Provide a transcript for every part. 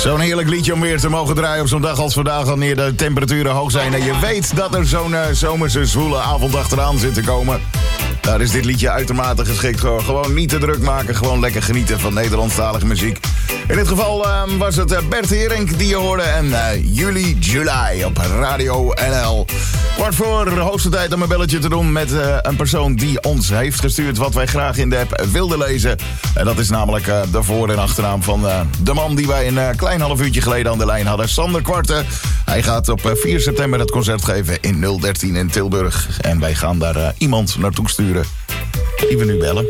Zo'n heerlijk liedje om weer te mogen draaien op zo'n dag als vandaag, wanneer de temperaturen hoog zijn en je weet dat er zo'n zomerse zwoele avond achteraan zit te komen. Daar is dit liedje uitermate geschikt voor. Gewoon niet te druk maken, gewoon lekker genieten van Nederlandstalige muziek. In dit geval was het Bert Herenk die je hoorde en July op Radio NL. Kwart voor de hoogste tijd om een belletje te doen met een persoon die ons heeft gestuurd wat wij graag in de app wilden lezen. En dat is namelijk de voor- en achternaam van de man die wij een klein half uurtje geleden aan de lijn hadden. Sander Kwarten. Hij gaat op 4 september het concert geven in 013 in Tilburg. En wij gaan daar iemand naartoe sturen die we nu bellen.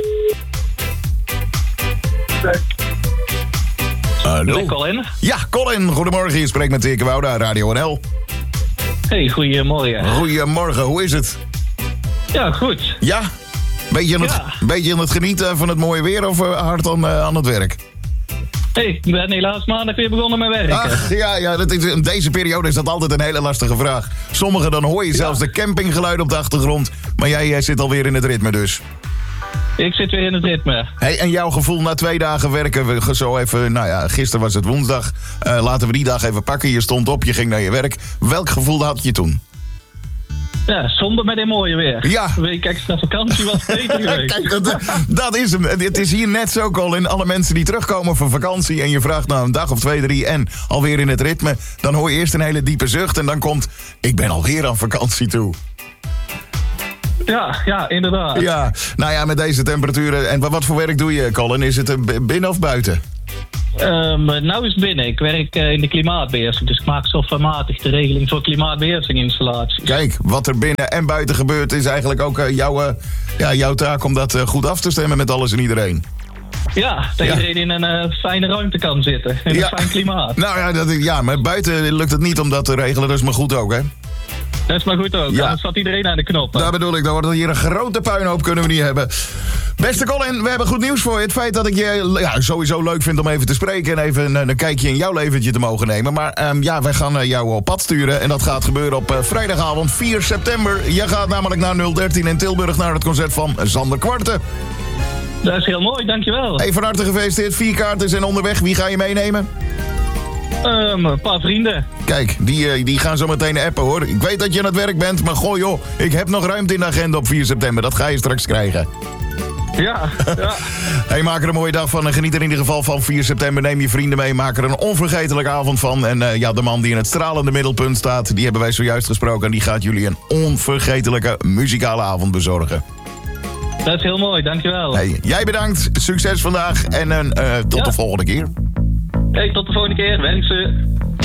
Hallo. Colin? Ja, Colin. Goedemorgen. Je spreekt met Teke Wouda, Radio NL. Hey, goedemorgen. Goedemorgen. Hoe is het? Ja, goed. Ja? Beetje aan het genieten van het mooie weer of hard aan het werk? Hey, ik ben helaas maandag weer begonnen met werken. Ach, ja, in deze periode is dat altijd een hele lastige vraag. Sommigen dan hoor je zelfs de campinggeluiden op de achtergrond. Maar jij zit alweer in het ritme dus. Ik zit weer in het ritme. Hey, en jouw gevoel na 2 dagen werken, we zo even, gisteren was het woensdag. Laten we die dag even pakken. Je stond op, je ging naar je werk. Welk gevoel had je toen? Ja, zonde met dit mooie weer. Ja. Een week extra vakantie was beter geweest. Kijk, dat is hem. Het is hier net zo, Colin. Alle mensen die terugkomen van vakantie en je vraagt nou een dag of 2, 3 en alweer in het ritme, dan hoor je eerst een hele diepe zucht en dan komt, ik ben alweer aan vakantie toe. Ja, inderdaad. Ja, nou ja, met deze temperaturen. En wat voor werk doe je, Colin? Is het binnen of buiten? Nou is het binnen. Ik werk in de klimaatbeheersing. Dus ik maak softwarematig de regeling voor klimaatbeheersinginstallaties. Kijk, wat er binnen en buiten gebeurt is eigenlijk ook jouw taak om dat goed af te stemmen met alles en iedereen. Ja, dat iedereen in een fijne ruimte kan zitten. In een fijn klimaat. Nou ja, maar buiten lukt het niet om dat te regelen. Dat is maar goed ook, hè? Dat is maar goed ook, anders staat iedereen aan de knop. Daar bedoel ik, dan wordt het hier een grote puinhoop, kunnen we niet hebben. Beste Colin, we hebben goed nieuws voor je. Het feit dat ik je sowieso leuk vind om even te spreken en even een kijkje in jouw leventje te mogen nemen. Maar wij gaan jou op pad sturen en dat gaat gebeuren op vrijdagavond 4 september. Je gaat namelijk naar 013 in Tilburg naar het concert van Sander Kwarten. Dat is heel mooi, dankjewel. Hey, van harte gefeliciteerd. 4 kaarten zijn onderweg. Wie ga je meenemen? Een paar vrienden. Kijk, die gaan zo meteen appen, hoor. Ik weet dat je aan het werk bent, maar goh joh, ik heb nog ruimte in de agenda op 4 september. Dat ga je straks krijgen. Ja. Hey, maak er een mooie dag van en geniet er in ieder geval van 4 september. Neem je vrienden mee, maak er een onvergetelijke avond van. En de man die in het stralende middelpunt staat, die hebben wij zojuist gesproken. En die gaat jullie een onvergetelijke muzikale avond bezorgen. Dat is heel mooi, dankjewel. Hey, jij bedankt, succes vandaag en tot de volgende keer. Hey, tot de volgende keer. Wensen.